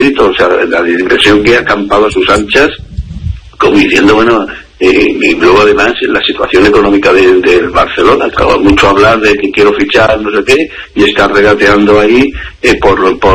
o sea, la impresión que ha acampado a sus anchas, como diciendo, bueno, y luego además en la situación económica del Barcelona, acaba mucho hablar de que quiero fichar no sé qué, y está regateando ahí por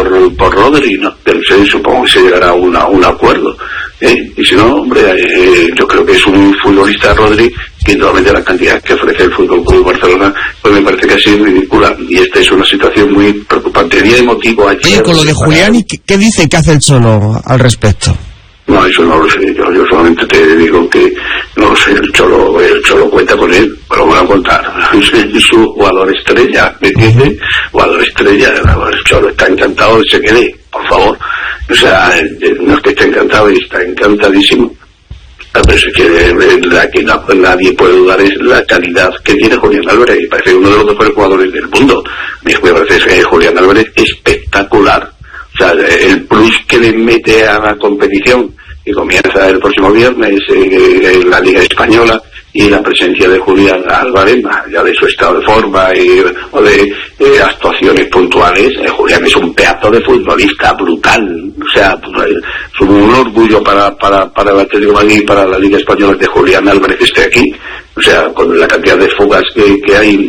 Rodri, ¿no? Pero supongo que se llegará a un acuerdo, y si no, hombre, yo creo que es un futbolista, Rodri, que indudablemente la cantidad que ofrece el Fútbol Club Barcelona, pues me parece que ha sido ridícula, y esta es una situación muy preocupante. Día emotivo ayer. Oye, con lo de Julián, ¿qué dice que hace el Cholo al respecto? No, eso no lo sé, yo solamente te digo que no lo sé, el Cholo cuenta con él, pero lo van a contar. Es su jugador estrella, ¿me entiendes? Jugador estrella, el Cholo está encantado de que se quede, por favor. O sea, no es que esté encantado, está encantadísimo. Pero es que la que nadie puede dudar es la calidad que tiene Julián Álvarez, y parece uno de los mejores jugadores del mundo. Me parece que Julián Álvarez es espectacular. O sea, el plus que le mete a la competición, que comienza el próximo viernes en la Liga Española, y la presencia de Julián Álvarez, ya de su estado de forma o de actuaciones puntuales, Julián es un pedazo de futbolista brutal. O sea, es un orgullo para el Atlético de Madrid y para la Liga Española que Julián Álvarez esté aquí. O sea, con la cantidad de fugas que hay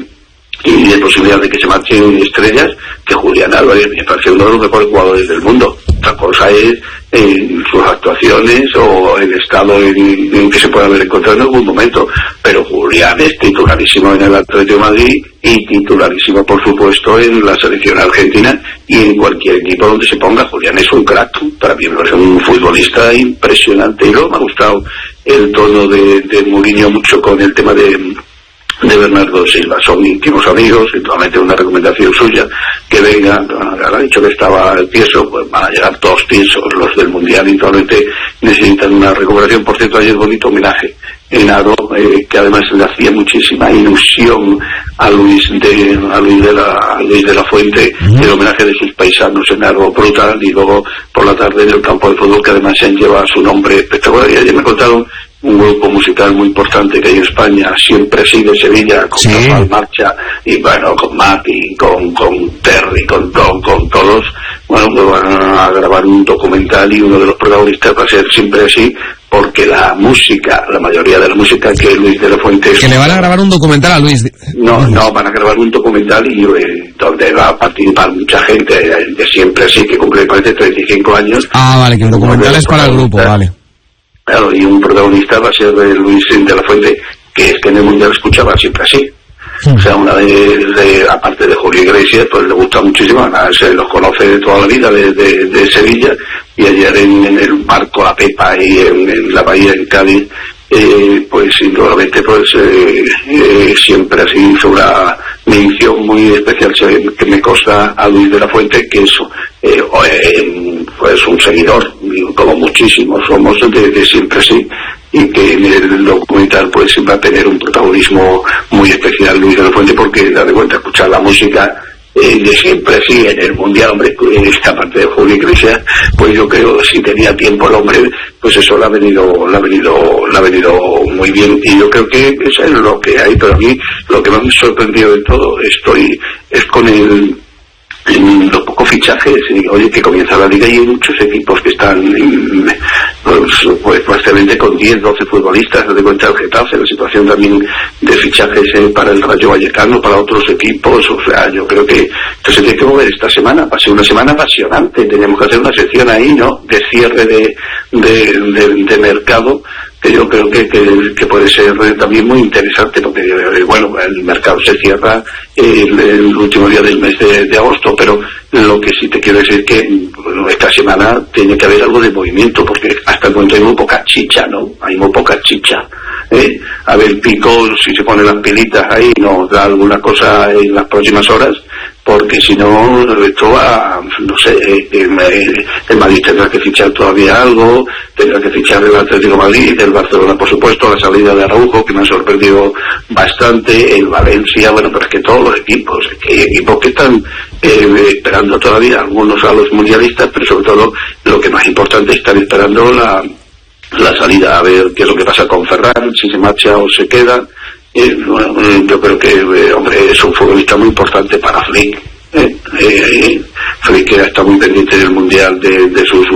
y de posibilidad de que se marchen estrellas, que Julián Álvarez me parece uno de los mejores jugadores del mundo. Otra cosa es sus actuaciones o el estado en que se puede haber encontrado en algún momento, pero Julián es titularísimo en el Atlético de Madrid y titularísimo, por supuesto, en la selección argentina y en cualquier equipo donde se ponga. Julián es un crack, para mí es un futbolista impresionante, y luego me ha gustado el tono de Mourinho mucho con el tema de Bernardo Silva. Son íntimos amigos, y totalmente una recomendación suya que venga. Ha dicho que estaba el tieso, pues van a llegar todos tiesos los del Mundial, y totalmente necesitan una recuperación. Por cierto, ayer bonito homenaje en Aro, que además le hacía muchísima ilusión a Luis de la Fuente, el homenaje de sus paisanos en Aro, brutal, y luego por la tarde en el campo de fútbol, que además se lleva su nombre espectacular. Y ayer me contaron un grupo musical muy importante que hay en España, Siempre Sí, de Sevilla, con Rafael Marcha, y bueno, con Mati, con Terry, con Tom, con todos. Bueno, pues van a grabar un documental, y uno de los protagonistas va a ser Siempre Así, porque la mayoría de la música que Luis de la Fuente... Que le van a grabar un documental a Luis. No, van a grabar un documental y donde va a participar mucha gente de Siempre Así, que cumple, parece, 35 años. Ah, vale, que el documental es para el grupo, vale. Claro, y un protagonista va a ser Luis de la Fuente, que es que en el Mundial escuchaba Siempre Así. O sea, una aparte de Julio Iglesias, pues le gusta muchísimo, se los conoce de toda la vida de Sevilla, y ayer en el barco La Pepa y en la bahía en Cádiz, pues indudablemente Siempre Así hizo una mención muy especial que me consta a Luis de la Fuente, que es pues un seguidor, como muchísimos somos, de Siempre Así, y que en el documental pues va a tener un protagonismo muy especial Luis de la Fuente, porque da de cuenta escuchar la música de Siempre Así en el Mundial, hombre, en esta parte de Julio Iglesias, pues yo creo que si tenía tiempo el hombre, pues eso le ha venido muy bien, y yo creo que eso es lo que hay. Pero a mí lo que me ha sorprendido de todo es con en los pocos fichajes. Oye, que comienza la liga y hay muchos equipos que están pues prácticamente con 10, 12 futbolistas. No te cuenta el Getafe, la situación también de fichajes para el Rayo Vallecano, para otros equipos. O sea, yo creo que esto se tiene que mover esta semana. Va a ser una semana apasionante. Tenemos que hacer una sección ahí, ¿no?, de cierre de mercado, que yo creo que puede ser también muy interesante, porque bueno, el mercado se cierra el último día del mes de agosto, pero lo que sí te quiero decir es que bueno, esta semana tiene que haber algo de movimiento, porque hasta el momento hay muy poca chicha, ¿no? Hay muy poca chicha. A ver, Pico, si se pone las pilitas ahí, nos da alguna cosa en las próximas horas, porque si no, esto va, no sé, el Madrid tendrá que fichar todavía algo, tendrá que fichar el Atlético de Madrid, el Barcelona, por supuesto, la salida de Araujo, que me ha sorprendido bastante, el Valencia, bueno, pero es que todos los equipos, que hay equipos que están esperando todavía, algunos a los mundialistas, pero sobre todo lo que más importante es estar esperando la salida, a ver qué es lo que pasa con Ferran, si se marcha o se queda. Yo creo que, hombre, es un futbolista muy importante para Flick. Flick está muy pendiente del Mundial de sus